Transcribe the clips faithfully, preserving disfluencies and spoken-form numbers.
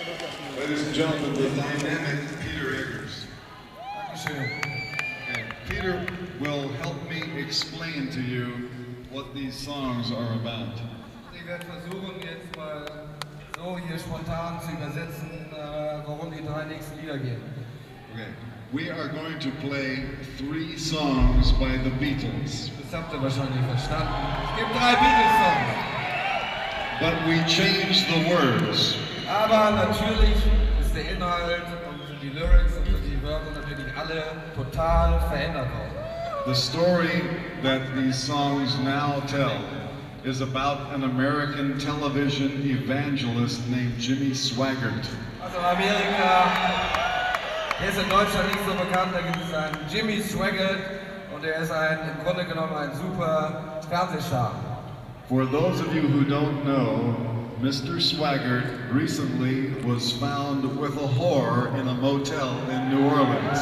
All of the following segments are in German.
Ladies and gentlemen, the dynamic Peter Eggers. Okay. Peter will help me explain to you what these songs are about. Ich werde versuchen, jetzt mal so hier spontan zu übersetzen, äh, worum die drei nächsten Lieder gehen. Okay. We are going to play three songs by the Beatles. Das habt ihr wahrscheinlich verstanden. Es gibt drei Beatles-Songs. But we changed the words. Aber natürlich ist der Inhalt und die Lyrics und die Wörter natürlich alle total verändert worden. The story that these songs now tell is about an American television evangelist named Jimmy Swaggart. Also in Amerika, der ist in Deutschland nicht so bekannt, da gibt es einen Jimmy Swaggart und er ist ein, im Grunde genommen ein super Fernsehstar. For those of you who don't know, Mister Swaggart recently was found with a whore in a motel in New Orleans.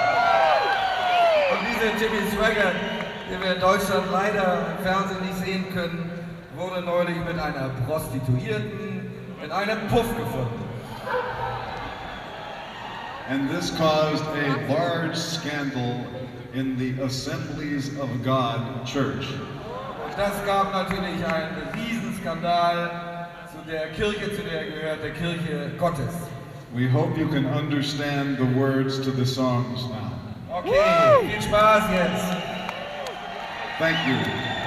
Und dieser Jimmy Swaggart, den wir in Deutschland leider im Fernsehen nicht sehen können, wurde neulich mit einer Prostituierten in einem Puff gefunden. And this caused a large scandal in the Assemblies of God Church. Und das gab natürlich einen Riesenskandal zu der Kirche, zu der er gehört, der Kirche Gottes. We hope you can understand the words to the songs now. Okay, viel Spaß jetzt. Thank you.